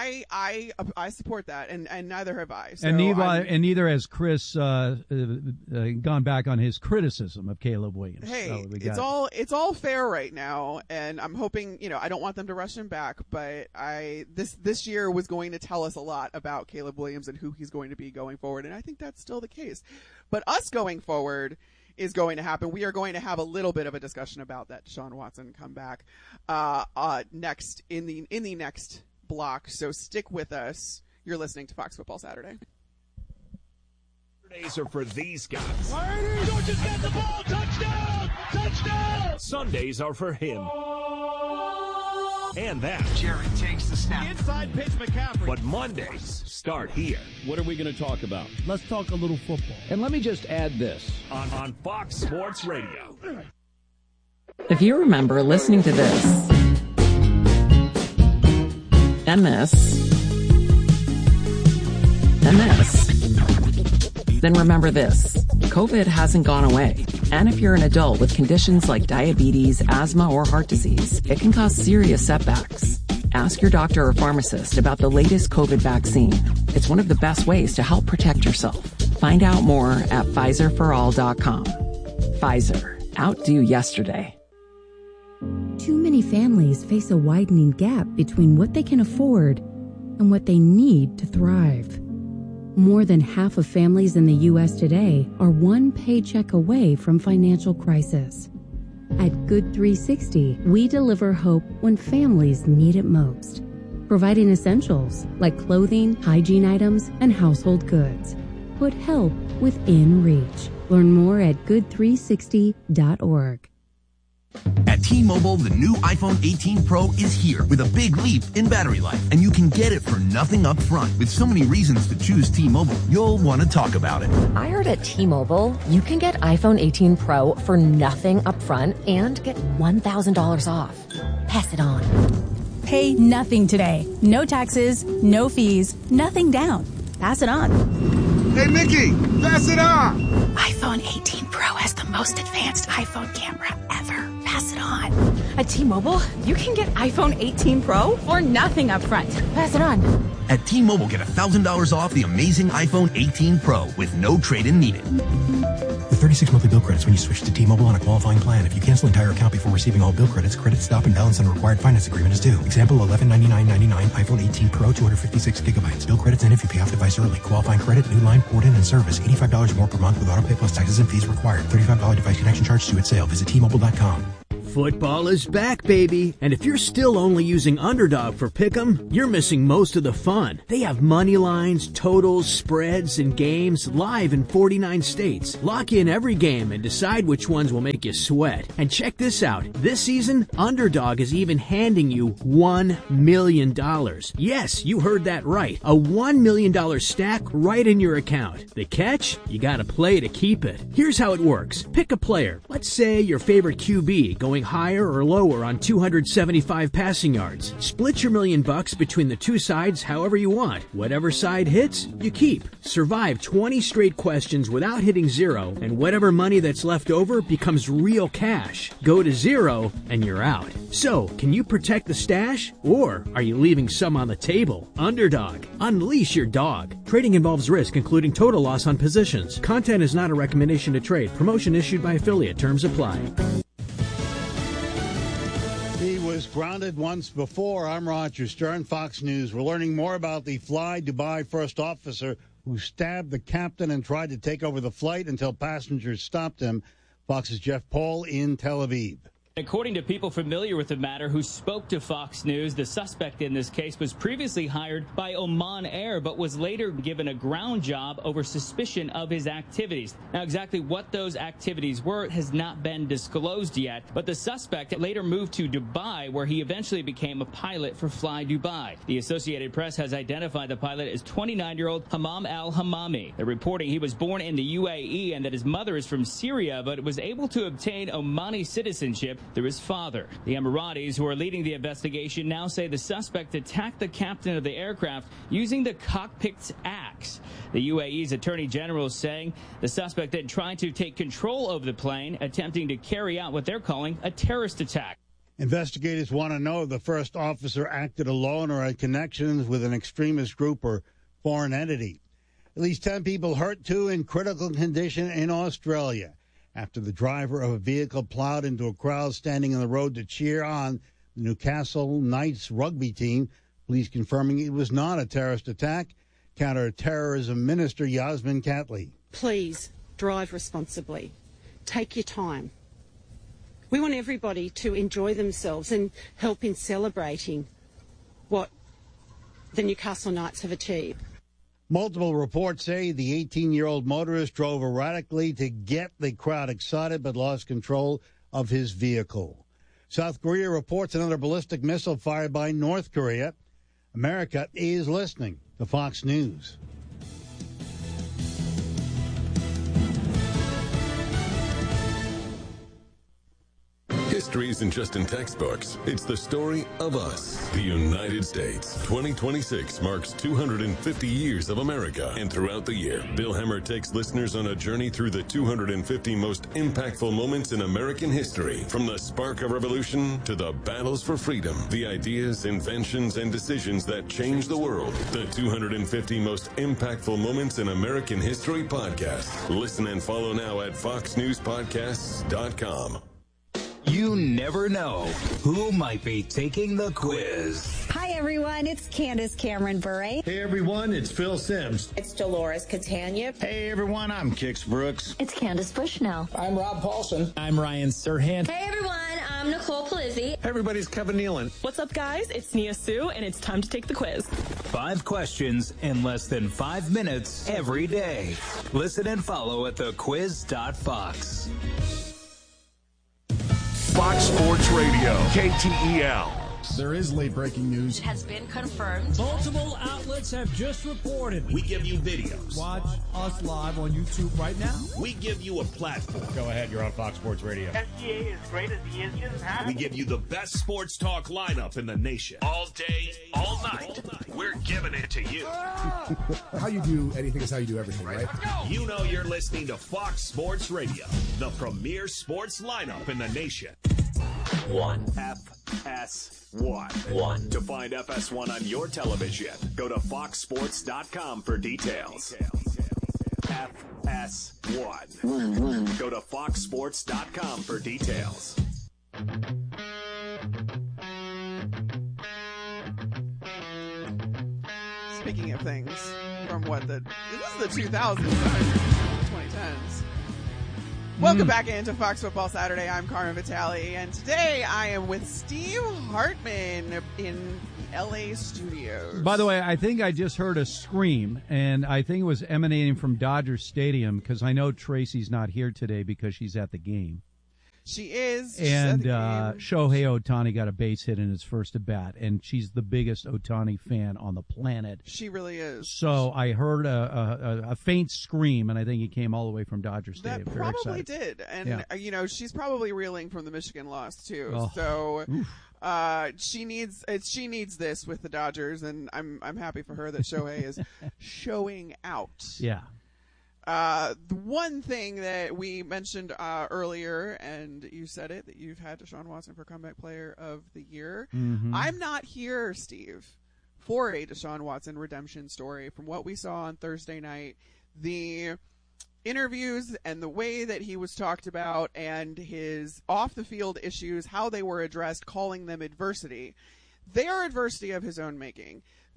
I support that, and neither have I. So and neither has Chris gone back on his criticism of Caleb Williams. Hey, so it's all fair right now, and I'm hoping, you know, I don't want them to rush him back, but this year was going to tell us a lot about Caleb Williams and who he's going to be going forward, and I think that's still the case. But us going forward is going to happen. We are going to have a little bit of a discussion about that Deshaun Watson comeback next in the next block, so stick with us. You're listening to Fox Football Saturday. Saturdays are for these guys. Georgia's got the ball. Touchdown! Touchdown! Sundays are for him. And that. Jerry takes the snap. Inside pitch, McCaffrey. But Mondays start here. What are we going to talk about? Let's talk a little football. And let me just add this. On Fox Sports Radio. If you remember listening to this, and this, then remember this. COVID hasn't gone away. And if you're an adult with conditions like diabetes, asthma, or heart disease, it can cause serious setbacks. Ask your doctor or pharmacist about the latest COVID vaccine. It's one of the best ways to help protect yourself. Find out more at PfizerForAll.com. Pfizer. Outdo yesterday. Too many families face a widening gap between what they can afford and what they need to thrive. More than half of families in the U.S. today are one paycheck away from financial crisis. At Good 360, we deliver hope when families need it most, providing essentials like clothing, hygiene items, and household goods. Put help within reach. Learn more at good360.org. At T-Mobile, the new iPhone 18 Pro is here with a big leap in battery life, and you can get it for nothing up front. With so many reasons to choose T-Mobile, you'll want to talk about it. I heard at T-Mobile, you can get iPhone 18 Pro for nothing up front and get $1,000 off. Pass it on. Pay nothing today. No taxes, no fees, nothing down. Pass it on. Hey, Mickey, pass it on. iPhone 18 Pro has the most advanced iPhone camera ever. Pass it on. At T-Mobile, you can get iPhone 18 Pro for nothing up front. Pass it on. At T-Mobile, get $1,000 off the amazing iPhone 18 Pro with no trade-in needed. With 36 monthly bill credits when you switch to T-Mobile on a qualifying plan. If you cancel entire account before receiving all bill credits, credit stop and balance on required finance agreement is due. Example, $1199.99 iPhone 18 Pro, 256 gigabytes. Bill credits end if you pay off device early. Qualifying credit, new line, port in, and service. $85 more per month with auto pay plus taxes and fees required. $35 device connection charge due at sale. Visit T-Mobile.com. Football is back, baby. And if you're still only using Underdog for Pick'em, you're missing most of the fun. They have money lines, totals, spreads, and games live in 49 states. Lock in every game and decide which ones will make you sweat. And check this out. This season, Underdog is even handing you $1 million. Yes, you heard that right. A $1 million stack right in your account. The catch? You gotta play to keep it. Here's how it works. Pick a player. Let's say your favorite QB going higher or lower on 275 passing yards. Split your $1 million between the two sides however you want. Whatever side hits, you keep. Survive 20 straight questions without hitting zero, and whatever money that's left over becomes real cash. Go to zero, and you're out. So, can you protect the stash? Or are you leaving some on the table? Underdog. Unleash your dog. Trading involves risk, including total loss on positions. Content is not a recommendation to trade. Promotion issued by affiliate. Terms apply. He was grounded once before. I'm Roger Stern, Fox News. We're learning more about the Fly Dubai first officer who stabbed the captain and tried to take over the flight until passengers stopped him. Fox's Jeff Paul in Tel Aviv. According to people familiar with the matter who spoke to Fox News, the suspect in this case was previously hired by Oman Air, but was later given a ground job over suspicion of his activities. Now, exactly what those activities were has not been disclosed yet, but the suspect later moved to Dubai, where he eventually became a pilot for Fly Dubai. The Associated Press has identified the pilot as 29-year-old Hammam al-Hammami. They're reporting he was born in the UAE and that his mother is from Syria, but was able to obtain Omani citizenship through his father. The Emiratis, who are leading the investigation, now say the suspect attacked the captain of the aircraft using the cockpit's axe. The UAE's Attorney General is saying the suspect then tried to take control of the plane, attempting to carry out what they're calling a terrorist attack. Investigators want to know if the first officer acted alone or had connections with an extremist group or foreign entity. At least 10 people hurt, 2 in critical condition in Australia, after the driver of a vehicle plowed into a crowd standing on the road to cheer on the Newcastle Knights rugby team. Police confirming it was not a terrorist attack. Counter-terrorism Minister Yasmin Catley. Please drive responsibly. Take your time. We want everybody to enjoy themselves and help in celebrating what the Newcastle Knights have achieved. Multiple reports say the 18-year-old motorist drove erratically to get the crowd excited but lost control of his vehicle. South Korea reports another ballistic missile fired by North Korea. America is listening to Fox News. History isn't just in textbooks. It's the story of us, the United States. 2026 marks 250 years of America. And throughout the year, Bill Hemmer takes listeners on a journey through the 250 most impactful moments in American history. From the spark of revolution to the battles for freedom, the ideas, inventions, and decisions that changed the world. The 250 most impactful moments in American history podcast. Listen and follow now at foxnewspodcasts.com. You never know who might be taking the quiz. Hi, everyone. It's Candace Cameron Bure. Hey, everyone. It's Phil Simms. It's Dolores Catania. Hey, everyone. I'm Kix Brooks. It's Candace Bushnell. I'm Rob Paulson. I'm Ryan Serhant. Hey, everyone. I'm Nicole Palizzi. Hey, everybody's Kevin Nealon. What's up, guys? It's Nia Sue, and it's time to take the quiz. 5 questions in less than 5 minutes every day. Listen and follow at thequiz.fox. Fox Sports Radio, KTEL. There is late breaking news. It has been confirmed. Multiple outlets have just reported. We give you videos. Watch us live on YouTube right now. We give you a platform. Go ahead, you're on Fox Sports Radio. SGA is great as he is. We give you the best sports talk lineup in the nation. All day, all night. We're giving it to you. How you do anything is how you do everything, right? You know you're listening to Fox Sports Radio, the premier sports lineup in the nation. 1. FS1. To find FS1 on your television, go to foxsports.com for details. FS1. Go to foxsports.com for details. Speaking of things from this is the 2000s, 2010s. Welcome back into Fox Football Saturday. I'm Carmen Vitale, and today I am with Steve Hartman in the LA studios. By the way, I think I just heard a scream, and I think it was emanating from Dodger Stadium, because I know Tracy's not here today because she's at the game. She is. And Shohei Ohtani got a base hit in his first at bat, and she's the biggest Ohtani fan on the planet. She really is. So I heard a faint scream, and I think it came all the way from Dodger Stadium. That probably did. And, she's probably reeling from the Michigan loss, too. Oh. So she needs this with the Dodgers, and I'm happy for her that Shohei is showing out. Yeah. The one thing that we mentioned earlier, and you said it, that you've had Deshaun Watson for Comeback Player of the Year. Mm-hmm. I'm not here, Steve, for a Deshaun Watson redemption story. From what we saw on Thursday night, the interviews and the way that he was talked about and his off-the-field issues, how they were addressed, calling them adversity. They are adversity of his own making.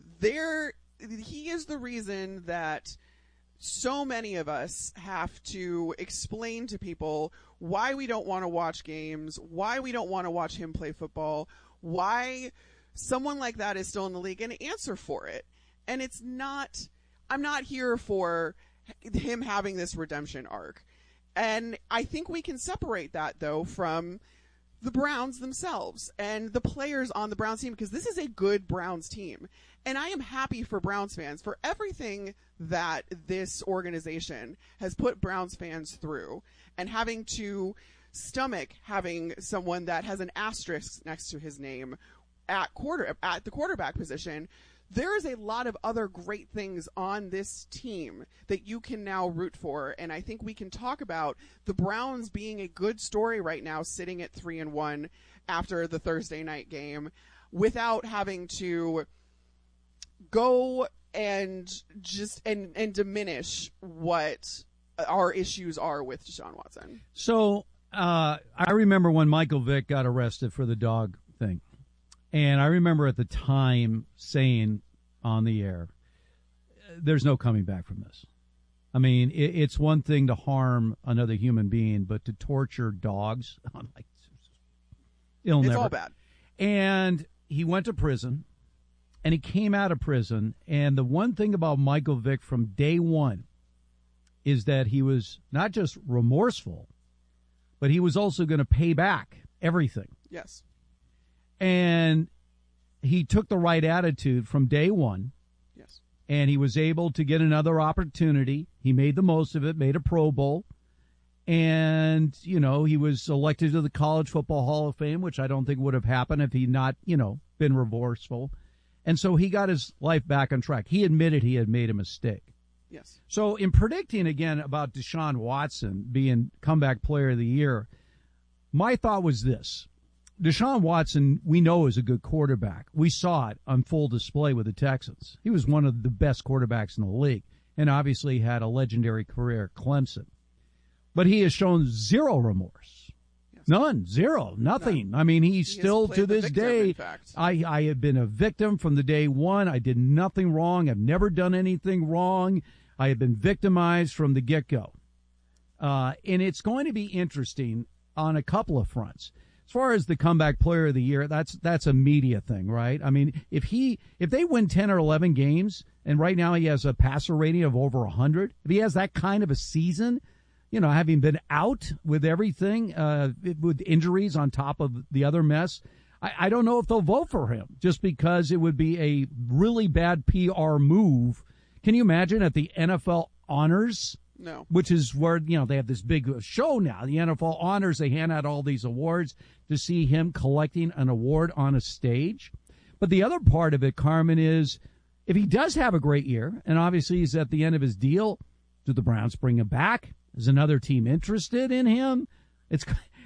He is the reason that so many of us have to explain to people why we don't want to watch games, why we don't want to watch him play football, why someone like that is still in the league, and answer for it. And I'm not here for him having this redemption arc. And I think we can separate that, though, from the Browns themselves and the players on the Browns team, because this is a good Browns team. And I am happy for Browns fans for everything that this organization has put Browns fans through, and having to stomach having someone that has an asterisk next to his name at the quarterback position. There is a lot of other great things on this team that you can now root for, and I think we can talk about the Browns being a good story right now, sitting at 3-1 after the Thursday night game, without having to go and diminish what our issues are with Deshaun Watson. So I remember when Michael Vick got arrested for the dog thing. And I remember at the time saying on the air, there's no coming back from this. I mean, it's one thing to harm another human being, but to torture dogs, it's all bad. And he went to prison, and he came out of prison. And the one thing about Michael Vick from day one is that he was not just remorseful, but he was also going to pay back everything. Yes. And he took the right attitude from day one. Yes. And he was able to get another opportunity. He made the most of it, made a Pro Bowl. And, he was elected to the College Football Hall of Fame, which I don't think would have happened if he'd not, been remorseful. And so he got his life back on track. He admitted he had made a mistake. Yes. So in predicting again about Deshaun Watson being Comeback Player of the Year, my thought was this. Deshaun Watson, we know, is a good quarterback. We saw it on full display with the Texans. He was one of the best quarterbacks in the league, and obviously had a legendary career at Clemson. But he has shown zero remorse. Yes. None. Zero. Nothing. None. I mean, he still, to this day, I have been a victim from the day one. I did nothing wrong. I've never done anything wrong. I have been victimized from the get-go. And it's going to be interesting on a couple of fronts. As far as the Comeback Player of the Year, that's a media thing, right? I mean, if they win 10 or 11 games, and right now he has a passer rating of over 100, if he has that kind of a season, having been out with everything, with injuries on top of the other mess, I don't know if they'll vote for him, just because it would be a really bad PR move. Can you imagine at the NFL Honors? No. Which is where, they have this big show now. The NFL Honors, they hand out all these awards to see him collecting an award on a stage. But the other part of it, Carmen, is if he does have a great year, and obviously he's at the end of his deal, do the Browns bring him back? Is another team interested in him? It's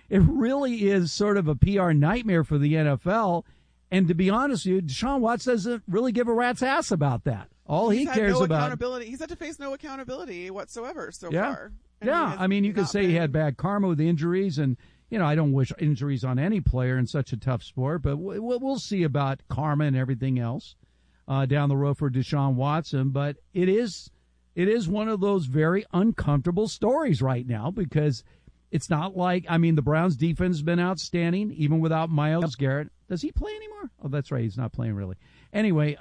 it really is sort of a PR nightmare for the NFL. And to be honest with you, Deshaun Watson doesn't really give a rat's ass about that. All he cares about. He's had to face no accountability whatsoever so yeah. far. Yeah, I mean, you could say he had bad karma with injuries, and, I don't wish injuries on any player in such a tough sport, but we'll see about karma and everything else down the road for Deshaun Watson. But it is one of those very uncomfortable stories right now because it's not like, the Browns' defense has been outstanding, even without Myles Garrett. Does he play anymore? Oh, that's right. He's not playing really. Anyway,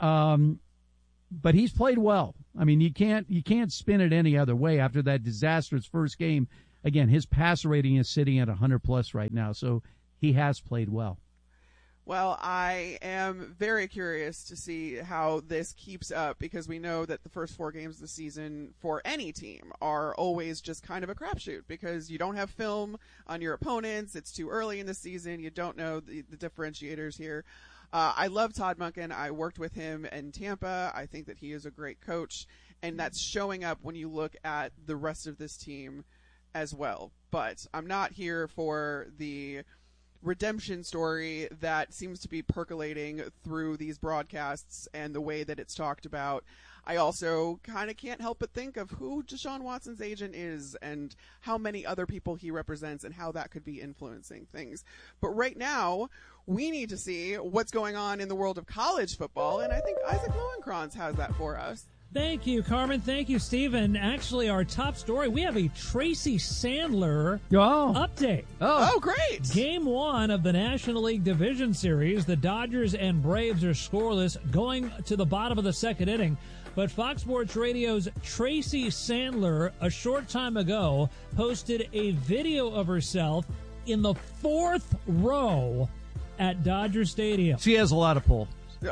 but he's played well. You can't spin it any other way after that disastrous first game. Again, his passer rating is sitting at 100+ right now, so he has played well. Well, I am very curious to see how this keeps up because we know that the first 4 games of the season for any team are always just kind of a crapshoot because you don't have film on your opponents. It's too early in the season. You don't know the differentiators here. I love Todd Monken. I worked with him in Tampa. I think that he is a great coach, and that's showing up when you look at the rest of this team as well. But I'm not here for the redemption story that seems to be percolating through these broadcasts and the way that it's talked about. I also kind of can't help but think of who Deshaun Watson's agent is and how many other people he represents and how that could be influencing things. But right now, we need to see what's going on in the world of college football, and I think Isaac Lowenkranz has that for us. Thank you, Carmen. Thank you, Stephen. Actually, our top story, we have a Tracy Sandler update. Oh, great. Game 1 of the National League Division Series, the Dodgers and Braves are scoreless going to the bottom of the second inning. But Fox Sports Radio's Tracy Sandler, a short time ago, posted a video of herself in the 4th row at Dodger Stadium. She has a lot of pull.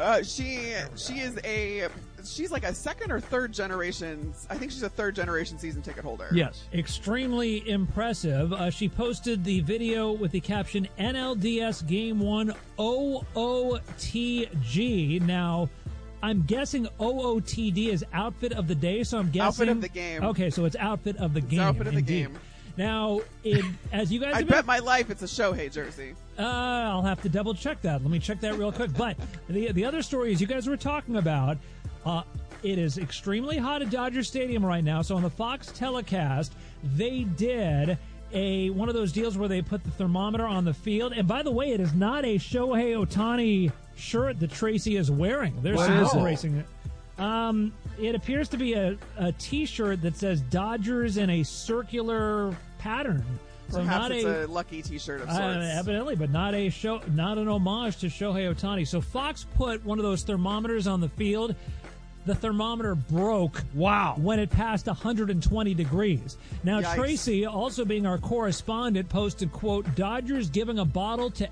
She's like a second or third generation. I think she's a third generation season ticket holder. Yes. Extremely impressive. She posted the video with the caption NLDS Game 1 OOTG. Now, I'm guessing OOTD is outfit of the day, so I'm guessing. Outfit of the game. Okay, so it's outfit of the game. Outfit of the game. Now, as you guys I bet my life it's a Shohei jersey. I'll have to double check that. Let me check that real quick. But the other story is you guys were talking about, it is extremely hot at Dodger Stadium right now. So on the Fox telecast, they did one of those deals where they put the thermometer on the field. And by the way, it is not a Shohei Ohtani shirt that Tracy is wearing. They're celebrating it. It appears to be a T-shirt that says Dodgers in a circular pattern. So perhaps it's a lucky T-shirt of sorts. Evidently, but not an homage to Shohei Ohtani. So Fox put one of those thermometers on the field. The thermometer broke. Wow. When it passed 120 degrees. Now, Yikes. Tracy, also being our correspondent, posted, quote, Dodgers giving a bottle of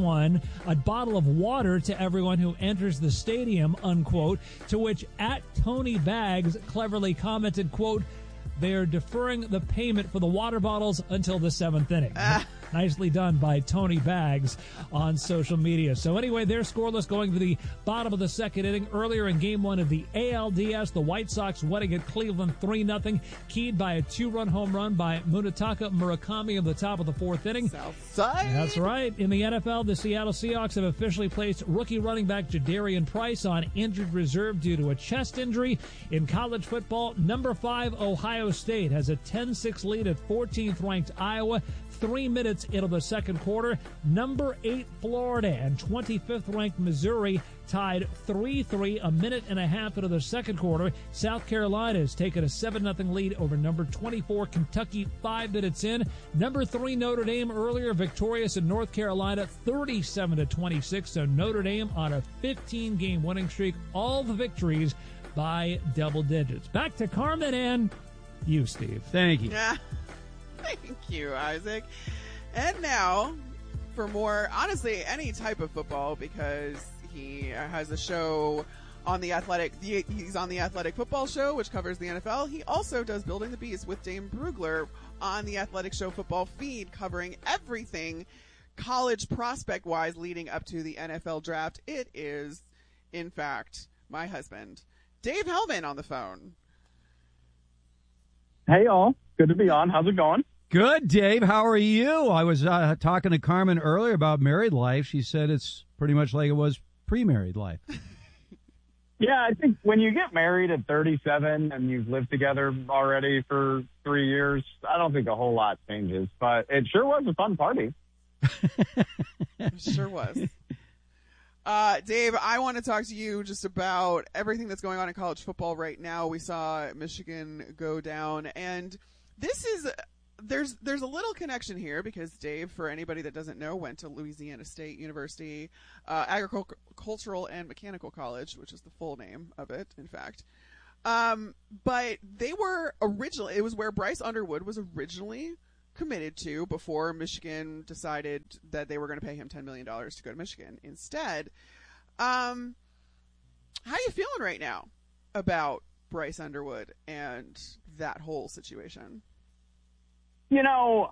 water to everyone who enters the stadium, unquote, to which @Tony Bags cleverly commented, quote, they are deferring the payment for the water bottles until the 7th inning. Nicely done by Tony Bags on social media. So anyway, they're scoreless going to the bottom of the second inning. Earlier in Game 1 of the ALDS, the White Sox winning at Cleveland 3-0, keyed by a 2-run home run by Munetaka Murakami in the top of the 4th inning. Southside. That's right. In the NFL, the Seattle Seahawks have officially placed rookie running back Jadarian Price on injured reserve due to a chest injury. In college football, number 5 Ohio State has a 10-6 lead at 14th-ranked Iowa. 3 minutes into the second quarter, number 8 Florida and 25th-ranked Missouri tied 3-3 a minute and a half into the second quarter. South Carolina has taken a 7-0 lead over number 24 Kentucky 5 minutes in. Number 3 Notre Dame earlier victorious in North Carolina 37-26. So Notre Dame on a 15-game winning streak. All the victories by double digits. Back to Carmen and you, Steve. Thank you. Yeah. Thank you, Isaac. And now, for more, honestly, any type of football, because he has a show on The Athletic. He's on The Athletic Football Show, which covers the NFL. He also does Building the Beast with Dane Brugler on The Athletic Show Football feed, covering everything college prospect-wise leading up to the NFL draft. It is, in fact, my husband, Dave Hellman, on the phone. Hey, all. Good to be on. How's it going? Good, Dave. How are you? I was talking to Carmen earlier about married life. She said it's pretty much like it was pre-married life. Yeah, I think when you get married at 37 and you've lived together already for 3 years, I don't think a whole lot changes. But it sure was a fun party. It sure was. Dave, I want to talk to you just about everything that's going on in college football right now. We saw Michigan go down, and this is there's a little connection here because Dave, for anybody that doesn't know, went to Louisiana State University, Agricultural and Mechanical College, which is the full name of it, in fact. But they were originally, it was where Bryce Underwood was originally committed to before Michigan decided that they were going to pay him $10 million to go to Michigan instead. How are you feeling right now about Bryce Underwood and that whole situation? You know,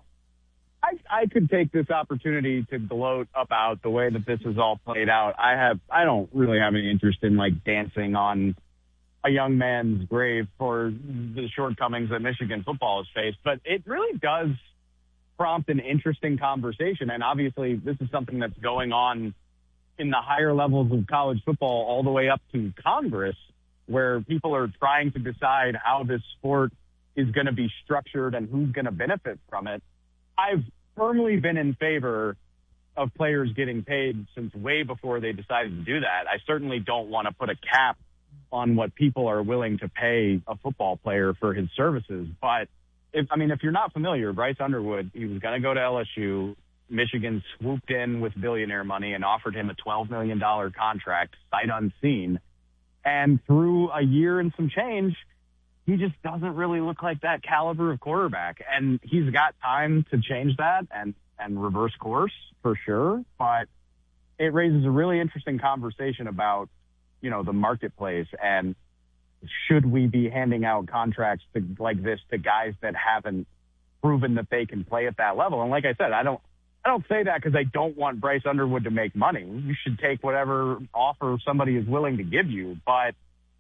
I could take this opportunity to gloat about the way that this is all played out. I don't really have any interest in like dancing on a young man's grave for the shortcomings that Michigan football has faced, but it really does prompt an interesting conversation. And obviously this is something that's going on in the higher levels of college football all the way up to Congress, where people are trying to decide how this sport is going to be structured and who's going to benefit from it. I've firmly been in favor of players getting paid since way before they decided to do that. I certainly don't want to put a cap on what people are willing to pay a football player for his services. But if you're not familiar, Bryce Underwood, he was going to go to LSU. Michigan swooped in with billionaire money and offered him a $12 million contract, sight unseen. And through a year and some change, he just doesn't really look like that caliber of quarterback. And he's got time to change that and reverse course for sure. But it raises a really interesting conversation about, you know, the marketplace and should we be handing out contracts like this to guys that haven't proven that they can play at that level? And like I said, I don't say that because I don't want Bryce Underwood to make money. You should take whatever offer somebody is willing to give you. But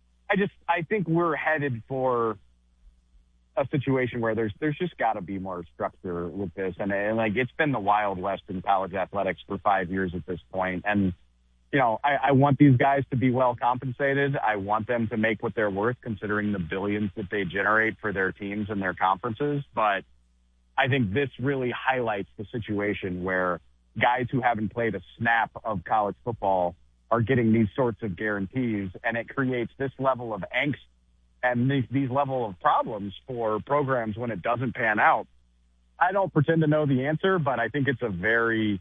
I think we're headed for a situation where there's just got to be more structure with this. And like, it's been the Wild West in college athletics for 5 years at this point. And, you know, I want these guys to be well compensated. I want them to make what they're worth considering the billions that they generate for their teams and their conferences. But I think this really highlights the situation where guys who haven't played a snap of college football are getting these sorts of guarantees, and it creates this level of angst and these level of problems for programs when it doesn't pan out. I don't pretend to know the answer, but I think it's a very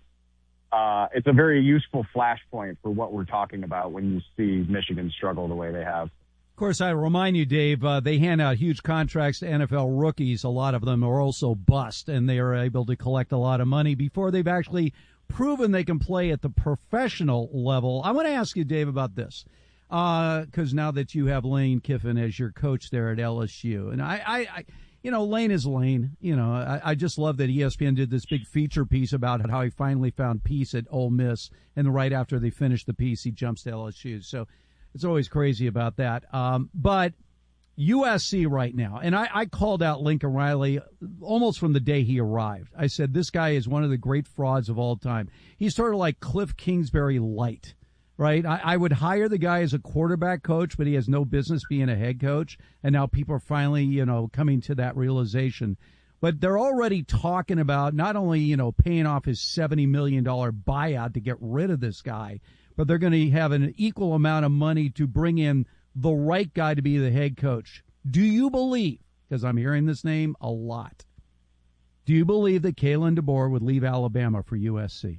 useful flashpoint for what we're talking about when you see Michigan struggle the way they have. Of course, I remind you, Dave, they hand out huge contracts to NFL rookies. A lot of them are also bust, and they are able to collect a lot of money before they've actually proven they can play at the professional level. I want to ask you, Dave, about this, because now that you have Lane Kiffin as your coach there at LSU, and I you know, Lane is Lane. You know, I just love that ESPN did this big feature piece about how he finally found peace at Ole Miss, and right after they finished the piece, he jumps to LSU. So it's always crazy about that. But USC right now, and I called out Lincoln Riley almost from the day he arrived. I said, this guy is one of the great frauds of all time. He's sort of like Cliff Kingsbury light, right? I would hire the guy as a quarterback coach, but he has no business being a head coach. And now people are finally, you know, coming to that realization. But they're already talking about not only, you know, paying off his $70 million buyout to get rid of this guy, but they're going to have an equal amount of money to bring in the right guy to be the head coach. Do you believe, because I'm hearing this name a lot, do you believe that Kalen DeBoer would leave Alabama for USC?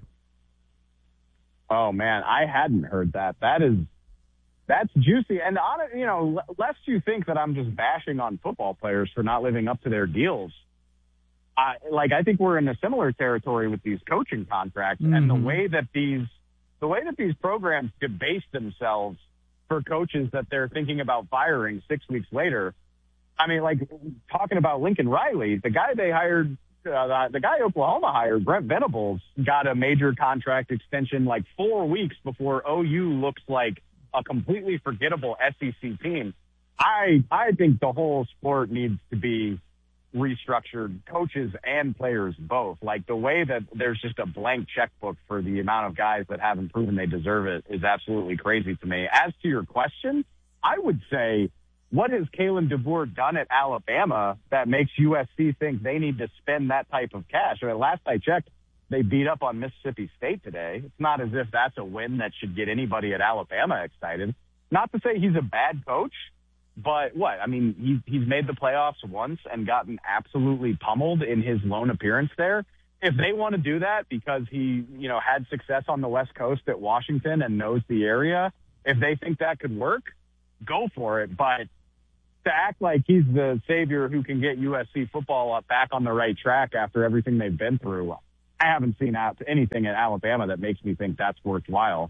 Oh, man, I hadn't heard that. That's juicy. And, you know, lest you think that I'm just bashing on football players for not living up to their deals, I think we're in a similar territory with these coaching contracts and the way that these programs debase themselves for coaches that they're thinking about firing 6 weeks later. I mean, like talking about Lincoln Riley, the guy they hired, the guy Oklahoma hired, Brent Venables, got a major contract extension like 4 weeks before OU looks like a completely forgettable SEC team. I think the whole sport needs to be restructured coaches and players both. Like, the way that there's just a blank checkbook for the amount of guys that haven't proven they deserve it is absolutely crazy to me. As to your question, I would say, what has Kalen DeBoer done at Alabama that makes USC think they need to spend that type of cash? I mean, last I checked, they beat up on Mississippi State today. It's not as if that's a win that should get anybody at Alabama excited. Not to say he's a bad coach, but what? I mean, he's made the playoffs once and gotten absolutely pummeled in his lone appearance there. If they want to do that because he, had success on the West Coast at Washington and knows the area, if they think that could work, go for it. But to act like he's the savior who can get USC football back on the right track after everything they've been through, I haven't seen anything at Alabama that makes me think that's worthwhile.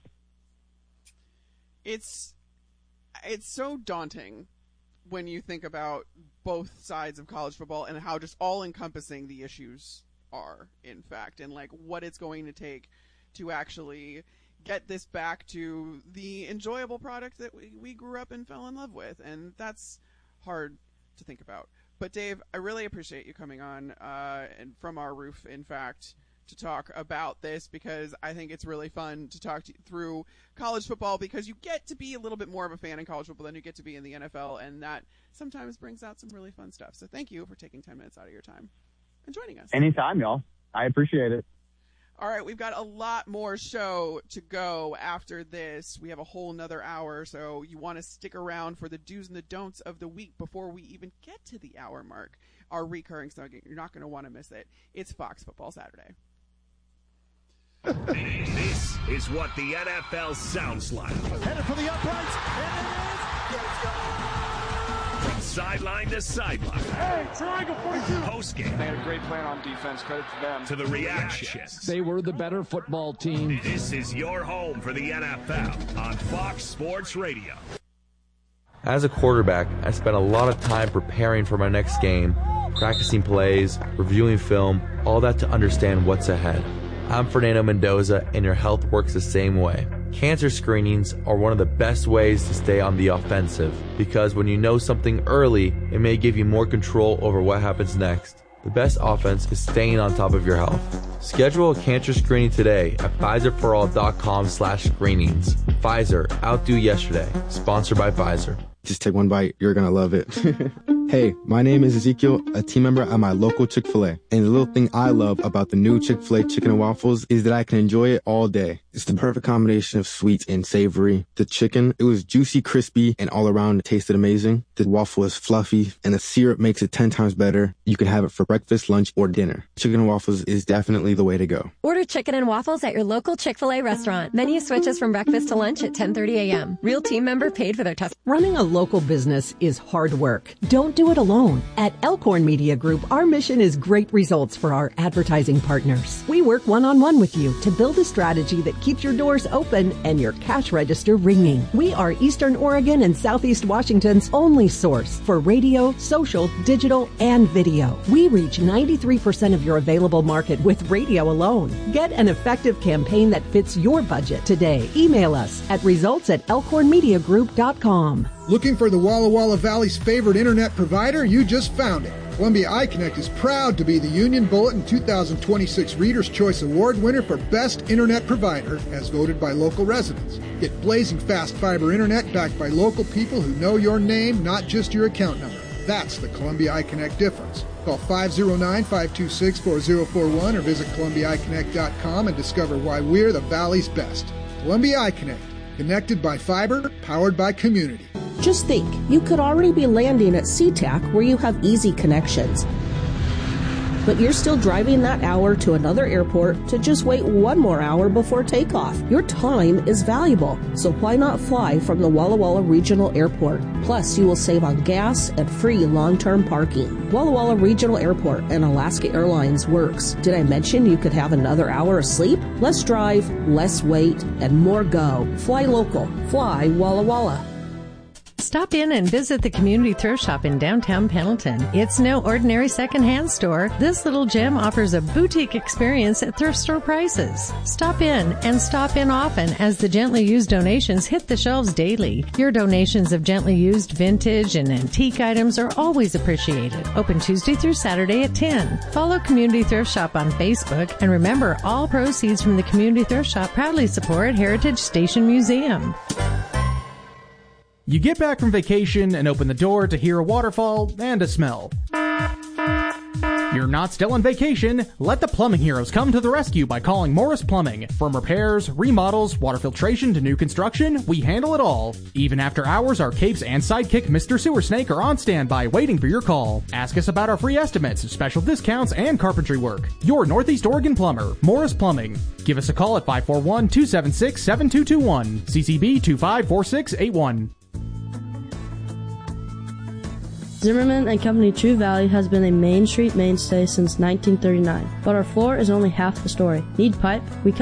It's so daunting when you think about both sides of college football and how just all-encompassing the issues are, in fact, and like what it's going to take to actually get this back to the enjoyable product that we grew up and fell in love with. And that's hard to think about. But Dave, I really appreciate you coming on and from our roof, in fact, to talk about this, because I think it's really fun to talk through college football, because you get to be a little bit more of a fan in college football than you get to be in the NFL, and that sometimes brings out some really fun stuff. So thank you for taking 10 minutes out of your time and joining us. Anytime, y'all. I appreciate it. All right, we've got a lot more show to go after this. We have a whole nother hour, so you want to stick around for the do's and the don'ts of the week before we even get to the hour mark. Our recurring segment, you're not going to want to miss it. It's Fox Football Saturday. This is what the NFL sounds like. Headed for the uprights, and it is. From sideline to sideline. Hey, triangle 42. Postgame. They had a great plan on defense. Credit to them. To the reactions. They were the better football team. This is your home for the NFL on Fox Sports Radio. As a quarterback, I spent a lot of time preparing for my next game, practicing plays, reviewing film, all that to understand what's ahead. I'm Fernando Mendoza, and your health works the same way. Cancer screenings are one of the best ways to stay on the offensive, because when you know something early, it may give you more control over what happens next. The best offense is staying on top of your health. Schedule a cancer screening today at PfizerForAll.com/screenings. Pfizer, outdo yesterday. Sponsored by Pfizer. Just take one bite. You're going to love it. Hey, my name is Ezekiel, a team member at my local Chick-fil-A. And the little thing I love about the new Chick-fil-A chicken and waffles is that I can enjoy it all day. It's the perfect combination of sweet and savory. The chicken, it was juicy, crispy, and all around it tasted amazing. The waffle is fluffy, and the syrup makes it 10 times better. You can have it for breakfast, lunch, or dinner. Chicken and waffles is definitely the way to go. Order chicken and waffles at your local Chick-fil-A restaurant. Menu switches from breakfast to lunch at 10:30 a.m. Real team member paid for their tough. Running a local business is hard work. Don't do it alone. At Elkhorn Media Group, our mission is great results for our advertising partners. We work one-on-one with you to build a strategy that keeps your doors open and your cash register ringing. We are Eastern Oregon and Southeast Washington's only source for radio, social, digital, and video. We reach 93% of your available market with radio alone. Get an effective campaign that fits your budget today. Email us at results@elkhornmediagroup.com. Looking for the Walla Walla Valley's favorite internet provider? You just found it. Columbia iConnect is proud to be the Union Bulletin 2026 Reader's Choice Award winner for Best Internet Provider, as voted by local residents. Get blazing fast fiber internet backed by local people who know your name, not just your account number. That's the Columbia iConnect difference. Call 509-526-4041 or visit ColumbiaIConnect.com and discover why we're the Valley's best. Columbia iConnect. Connected by fiber, powered by community. Just think, you could already be landing at SeaTac where you have easy connections. But you're still driving that hour to another airport to just wait one more hour before takeoff. Your time is valuable, so why not fly from the Walla Walla Regional Airport? Plus, you will save on gas and free long-term parking. Walla Walla Regional Airport and Alaska Airlines works. Did I mention you could have another hour of sleep? Less drive, less wait, and more go. Fly local. Fly Walla Walla. Stop in and visit the Community Thrift Shop in downtown Pendleton. It's no ordinary secondhand store. This little gem offers a boutique experience at thrift store prices. Stop in and stop in often as the gently used donations hit the shelves daily. Your donations of gently used vintage and antique items are always appreciated. Open Tuesday through Saturday at 10. Follow Community Thrift Shop on Facebook, and remember, all proceeds from the Community Thrift Shop proudly support Heritage Station Museum. You get back from vacation and open the door to hear a waterfall and a smell. You're not still on vacation. Let the plumbing heroes come to the rescue by calling Morris Plumbing. From repairs, remodels, water filtration to new construction, we handle it all. Even after hours, our capes and sidekick Mr. Sewer Snake are on standby waiting for your call. Ask us about our free estimates, special discounts, and carpentry work. Your Northeast Oregon plumber, Morris Plumbing. Give us a call at 541-276-7221. CCB 254681. Zimmerman and Company True Value has been a Main Street mainstay since 1939, but our floor is only half the story. Need pipe? We